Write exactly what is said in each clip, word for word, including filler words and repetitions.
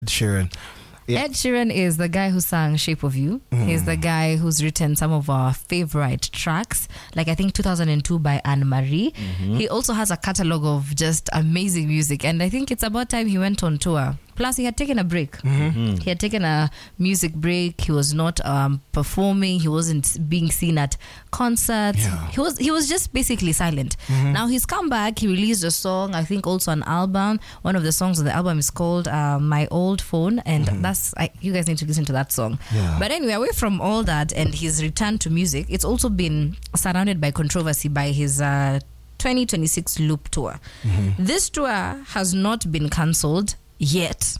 Sheeran. Yeah. Ed Sheeran is the guy who sang Shape of You. Mm. He's the guy who's written some of our favorite tracks, like I think two thousand two by Anne-Marie. Mm-hmm. He also has a catalog of just amazing music, and I think it's about time he went on tour. Plus, he had taken a break. Mm-hmm. He had taken a music break. He was not um, performing. He wasn't being seen at concerts. Yeah. He was he was just basically silent. Mm-hmm. Now he's come back. He released a song, I think also an album. One of the songs on the album is called uh, My Old Phone, and mm-hmm. that's I, you guys need to listen to that song. Yeah. But anyway, away from all that and his return to music, it's also been surrounded by controversy by his uh, twenty twenty-six Loop tour. Mm-hmm. This tour has not been cancelled yet,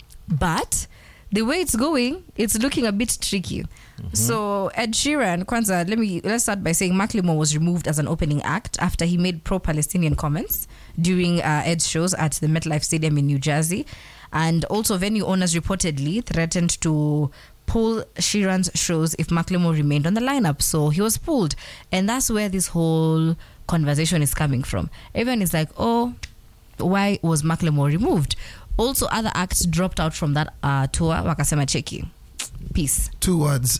but the way it's going, it's looking a bit tricky. Mm-hmm. So Ed Sheeran, Kwanzaa, let me let's start by saying Macklemore was removed as an opening act after he made pro-Palestinian comments during uh, Ed's shows at the MetLife Stadium in New Jersey, and also venue owners reportedly threatened to pull Sheeran's shows if Macklemore remained on the lineup. So he was pulled, and that's where this whole conversation is coming from. Everyone is like, oh, why was Macklemore removed? Also, other acts dropped out from that uh, tour. Wakasema cheki. Peace. Two words.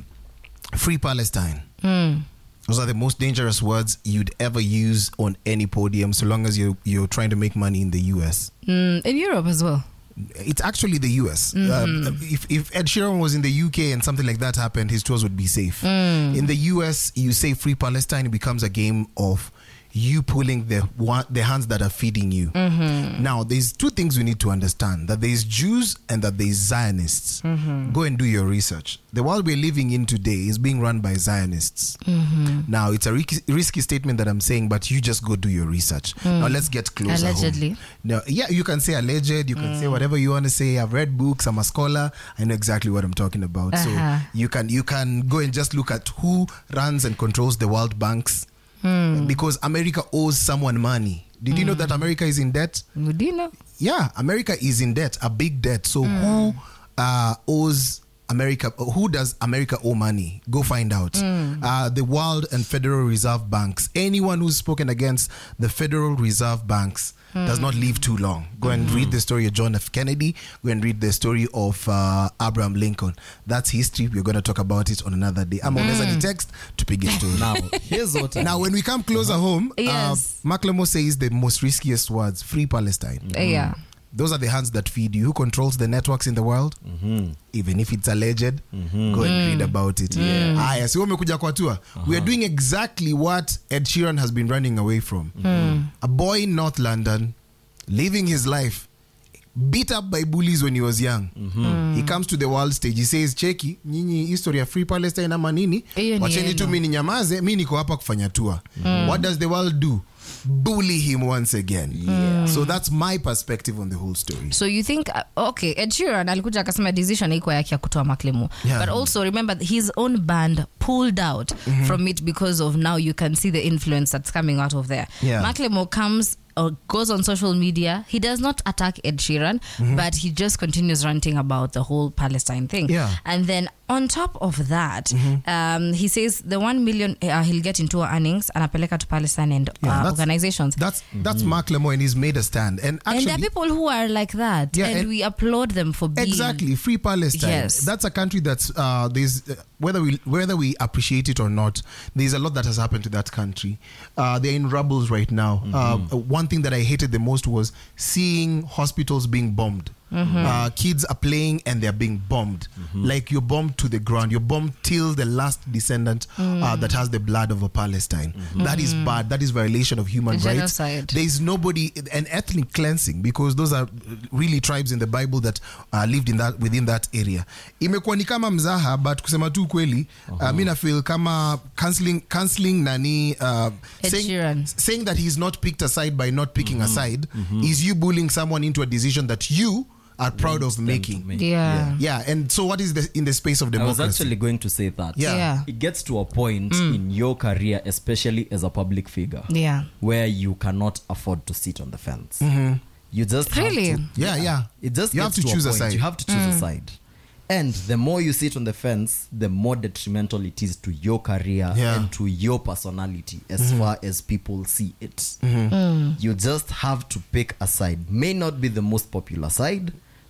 Free Palestine. Mm. Those are the most dangerous words you'd ever use on any podium, so long as you're, you're trying to make money in the U S. Mm, in Europe as well. It's actually the U S. Mm-hmm. Uh, if, if Ed Sheeran was in the U K and something like that happened, his tours would be safe. Mm. In the U S, you say Free Palestine, it becomes a game of you pulling the one, the hands that are feeding you. Mm-hmm. Now, there's two things we need to understand: that there's Jews and that there's Zionists. Mm-hmm. Go and do your research. The world we're living in today is being run by Zionists. Mm-hmm. Now, it's a risky, risky statement that I'm saying, but you just go do your research. Mm. Now, let's get closer. Allegedly. Home. Now, yeah, you can say alleged. You can mm. say whatever you want to say. I've read books. I'm a scholar. I know exactly what I'm talking about. Uh-huh. So you can you can go and just look at who runs and controls the world banks. Mm. Because America owes someone money. Did mm. you know that America is in debt? Did you know? Yeah, America is in debt, a big debt. So mm. who uh, owes America? Who does America owe money? Go find out. Mm. Uh, the World and Federal Reserve Banks. Anyone who's spoken against the Federal Reserve Banks mm. does not live too long. Go and mm. read the story of John F. Kennedy. Go and read the story of uh, Abraham Lincoln. That's history. We're going to talk about it on another day. I'm always mm. text to pick a story. Now, here's what I Now, when we come closer uh-huh. home, yes. uh, Macklemore says the most riskiest words: Free Palestine. Mm. Yeah. Those are the hands that feed you. Who controls the networks in the world? Mm-hmm. Even if it's alleged, mm-hmm. go and mm. read about it. Yeah. Aya, si umekuja kwa tour. Uh-huh. We are doing exactly what Ed Sheeran has been running away from. Mm. A boy in North London, living his life, beat up by bullies when he was young. Mm-hmm. Mm. He comes to the world stage. He says, cheki, nyinyi history ya Free Palestine ama nini? Wacheni tu mimi nyamaze, mimi niko hapa kufanya tour. Mm. What does the world do? Bully him once again. Yeah. So that's my perspective on the whole story. So you think uh, okay, Ed Sheeran alikuja akasema decision haikuwa yake ya kutoa Macklemore. Yeah. But also remember his own band pulled out mm-hmm. from it because of now you can see the influence that's coming out of there. Yeah. Macklemore comes or goes on social media. He does not attack Ed Sheeran, mm-hmm. but he just continues ranting about the whole Palestine thing. Yeah. And then on top of that, mm-hmm. um, he says the one million uh, he'll get in tour earnings anapeleka to Palestine and yeah, uh, that's, organizations. That's that's mm-hmm. Macklemore, and he's made a stand. And actually, and there are people who are like that, yeah, and, and we applaud them for being exactly Free Palestine. Yes. That's a country that's uh, there's uh, whether we whether we appreciate it or not, there's a lot that has happened to that country. Uh, they're in rubbles right now. Mm-hmm. Uh, one thing that I hated the most was seeing hospitals being bombed. Mm-hmm. Uh, kids are playing and they're being bombed. Mm-hmm. Like you're bombed to the ground. You're bombed till the last descendant mm. uh, that has the blood of a Palestine. Mm-hmm. That is bad. That is violation of human rights. Genocide. There is nobody, an ethnic cleansing, because those are really tribes in the Bible that uh, lived in that within that area. Imekuwa ni kama mzaha, but kusema tu kweli, uh-huh. uh, mina feel kama cancelling, cancelling nani, uh, saying, saying that he's not picked a side by not picking mm-hmm. a side mm-hmm. is you bullying someone into a decision that you are proud of making. Yeah. yeah. Yeah. And so what is the in the space of democracy? I was actually going to say that. Yeah. yeah. It gets to a point mm. in your career, especially as a public figure, yeah. where you cannot afford to sit on the fence. Mm-hmm. You just really? have to. Yeah, yeah. yeah. It just you gets have to, to choose a, a point. side. You have to choose mm. a side. And the more you sit on the fence, the more detrimental it is to your career yeah. and to your personality as mm-hmm. far as people see it. Mm-hmm. Mm. You just have to pick a side. May not be the most popular side,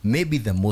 maybe the most